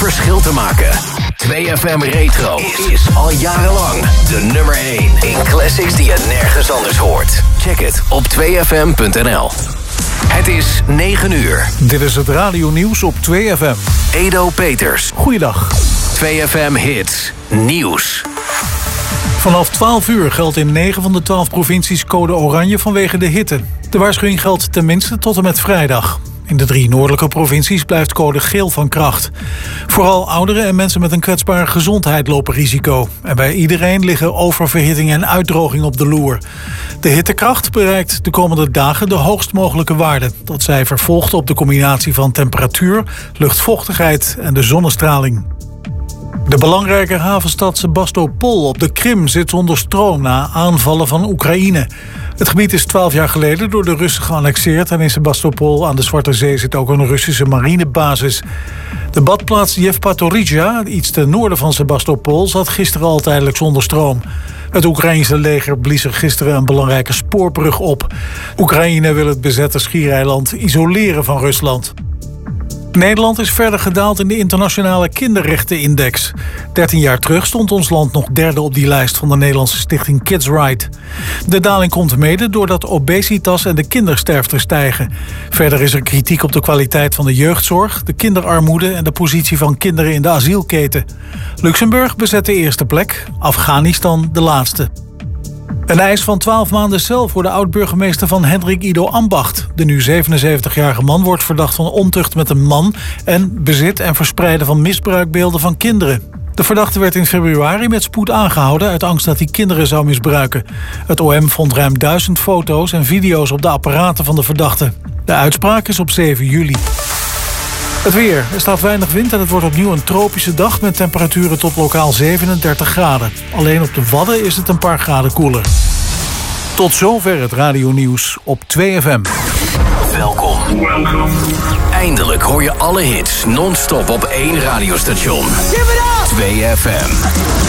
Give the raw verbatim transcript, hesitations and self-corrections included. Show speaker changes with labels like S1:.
S1: verschil te maken. twee F M Retro is al jarenlang de nummer één in classics die je nergens anders hoort. Check het op twee f m punt n l. Het is negen uur.
S2: Dit is het radionieuws op twee F M.
S1: Edo Peters.
S2: Goeiedag.
S1: twee F M Hits Nieuws.
S2: Vanaf twaalf uur geldt in negen van de twaalf provincies code oranje vanwege de hitte. De waarschuwing geldt tenminste tot en met vrijdag. In de drie noordelijke provincies blijft code geel van kracht. Vooral ouderen en mensen met een kwetsbare gezondheid lopen risico. En bij iedereen liggen oververhitting en uitdroging op de loer. De hittekracht bereikt de komende dagen de hoogst mogelijke waarde. Dat cijfer volgt op de combinatie van temperatuur, luchtvochtigheid en de zonnestraling. De belangrijke havenstad Sebastopol op de Krim zit onder stroom na aanvallen van Oekraïne. Het gebied is twaalf jaar geleden door de Russen geannexeerd en in Sebastopol aan de Zwarte Zee zit ook een Russische marinebasis. De badplaats Yevpatorizhia, iets ten noorden van Sebastopol, zat gisteren al tijdelijk zonder stroom. Het Oekraïnse leger blies er gisteren een belangrijke spoorbrug op. Oekraïne wil het bezette schiereiland isoleren van Rusland. Nederland is verder gedaald in de internationale kinderrechtenindex. dertien jaar terug stond ons land nog derde op die lijst van de Nederlandse stichting Kids Right. De daling komt mede doordat obesitas en de kindersterfte stijgen. Verder is er kritiek op de kwaliteit van de jeugdzorg, de kinderarmoede en de positie van kinderen in de asielketen. Luxemburg bezet de eerste plek, Afghanistan de laatste. Een eis van twaalf maanden cel voor de oud-burgemeester van Hendrik Ido Ambacht. De nu zevenenzeventigjarige man wordt verdacht van ontucht met een man en bezit en verspreiden van misbruikbeelden van kinderen. De verdachte werd in februari met spoed aangehouden uit angst dat hij kinderen zou misbruiken. Het O M vond ruim duizend foto's en video's op de apparaten van de verdachte. De uitspraak is op zeven juli. Het weer. Er staat weinig wind en het wordt opnieuw een tropische dag met temperaturen tot lokaal zevenendertig graden. Alleen op de Wadden is het een paar graden koeler. Tot zover het radionieuws op twee F M.
S1: Welkom. Eindelijk hoor je alle hits non-stop op één radiostation. twee F M.